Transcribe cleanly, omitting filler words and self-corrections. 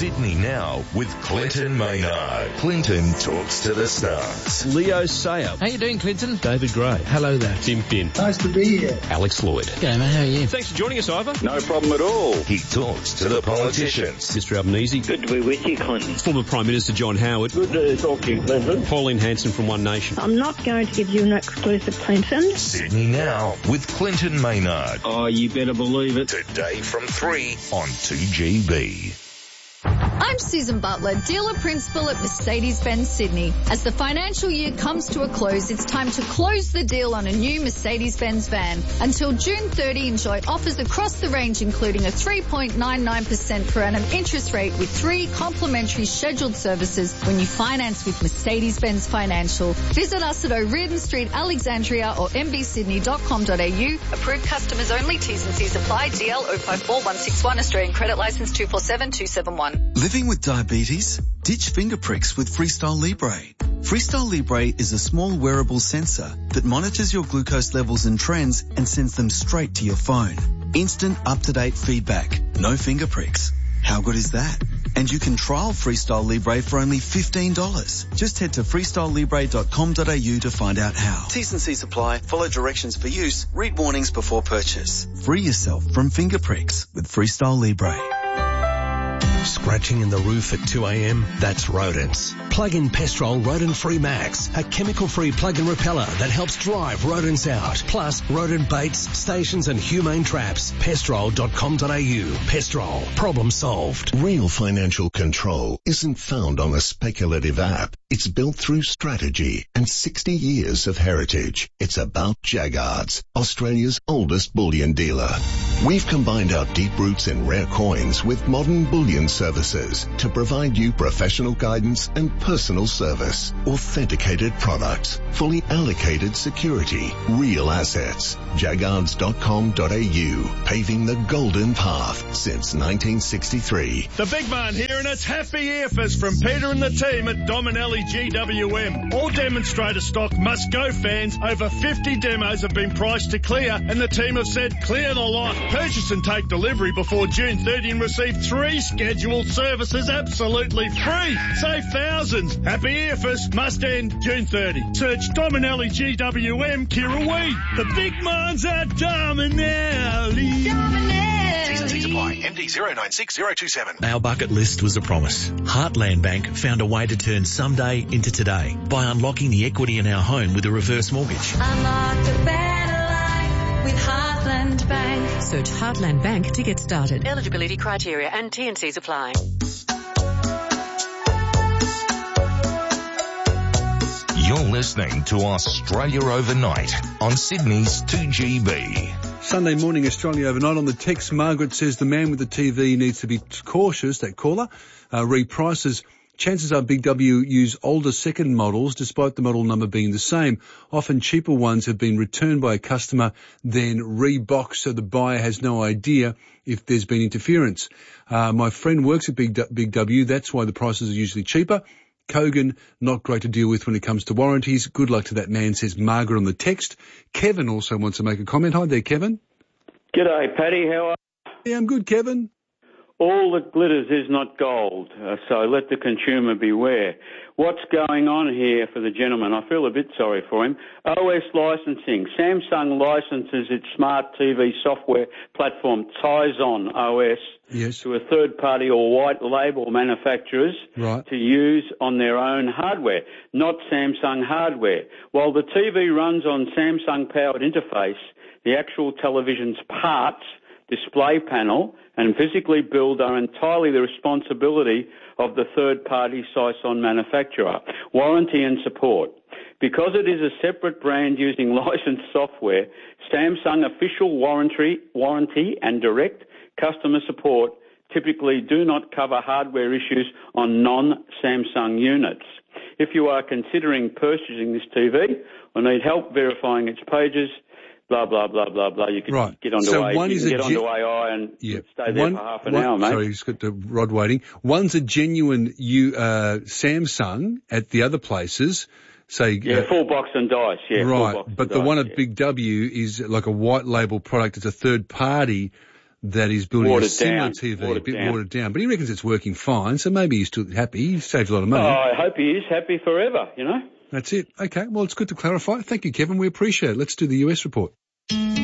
Sydney Now with Clinton Maynard. Clinton talks to the stars. Leo Sayer. How you doing, Clinton? David Gray. Hello there. Tim Finn. Nice to be here. Alex Lloyd. G'day, mate. How are you? Thanks for joining us, Ivor. No problem at all. He talks to the politicians. Mr Albanese. Good to be with you, Clinton. Former Prime Minister John Howard. Good to talk to you, Clinton. Pauline Hanson from One Nation. I'm not going to give you an exclusive, Clinton. Sydney Now with Clinton Maynard. Oh, you better believe it. Today from 3 on 2GB. I'm Susan Butler, dealer principal at Mercedes-Benz Sydney. As the financial year comes to a close, it's time to close the deal on a new Mercedes-Benz van. Until June 30, enjoy offers across the range, including a 3.99% per annum interest rate with 3 complimentary scheduled services when you finance with Mercedes-Benz Financial. Visit us at O'Riordan Street, Alexandria or mbsydney.com.au. Approved customers only. T's and C's apply. DL 054161, Australian credit license 247271. Living with diabetes? Ditch finger pricks with Freestyle Libre. Freestyle Libre is a small wearable sensor that monitors your glucose levels and trends and sends them straight to your phone. Instant, up-to-date feedback. No finger pricks. How good is that? And you can trial Freestyle Libre for only $15. Just head to freestylelibre.com.au to find out how. T's and C's apply. Follow directions for use. Read warnings before purchase. Free yourself from finger pricks with Freestyle Libre. Scratching in the roof at 2 a.m? That's rodents. Plug in Pestrol Rodent Free Max, a chemical-free plug-in repeller that helps drive rodents out. Plus, rodent baits, stations and humane traps. Pestrol.com.au. Pestrol. Problem solved. Real financial control isn't found on a speculative app. It's built through strategy and 60 years of heritage. It's about Jaggards, Australia's oldest bullion dealer. We've combined our deep roots in rare coins with modern bullion services to provide you professional guidance and personal service, authenticated products, fully allocated security, real assets. Jaggards.com.au, paving the golden path since 1963. The big man here, and it's happy earfers from Peter and the team at Dominelli GWM. All demonstrator stock must go, fans. Over 50 demos have been priced to clear, and the team have said clear the lot. Purchase and take delivery before June 30 and receive 3 scheduled services absolutely free. Save thousands. Happy earfers must end June 30. Search Dominelli GWM Kirrawee. The big man's at Dominelli. T's and C's apply. MD 096027. Our bucket list was a promise. Heartland Bank found a way to turn someday into today by unlocking the equity in our home with a reverse mortgage. Unlock the better life with Heartland Bank. Search Heartland Bank to get started. Eligibility criteria and T&Cs apply. You're listening to Australia Overnight on Sydney's 2GB. Sunday morning, Australia Overnight. On the text, Margaret says the man with the TV needs to be cautious, that caller. Reprices. Chances are Big W use older second models despite the model number being the same. Often cheaper ones have been returned by a customer, then reboxed so the buyer has no idea if there's been interference. My friend works at Big W. That's why the prices are usually cheaper. Kogan, not great to deal with when it comes to warranties. Good luck to that man, says Margaret on the text. Kevin also wants to make a comment. Hi there, Kevin. G'day, Paddy. How are you? Yeah, I'm good, Kevin. All that glitters is not gold, so let the consumer beware. What's going on here for the gentleman? I feel a bit sorry for him. OS licensing. Samsung licenses its smart TV software platform Tizen OS to a third-party or white label manufacturers to use on their own hardware, not Samsung hardware. While the TV runs on Samsung-powered interface, the actual television's parts, display panel and physically build are entirely the responsibility of the third-party Tizen manufacturer. Warranty and support. Because it is a separate brand using licensed software, Samsung official warranty and direct customer support typically do not cover hardware issues on non-Samsung units. If you are considering purchasing this TV or need help verifying its pages, blah, blah, blah, blah, blah. You can get onto AI and stay there for half an hour, mate. Sorry, just got the Rod waiting. One's a genuine Samsung at the other places. Say, full box and dice, right, but the one at Big W is like a white label product. It's a third party that he's building a Watered similar down. TV, a bit watered down. But he reckons it's working fine, so maybe he's still happy. He saved a lot of money. Oh, I hope he is happy forever, you know. That's it. Okay, well, it's good to clarify. Thank you, Kevin. We appreciate it. Let's do the US report.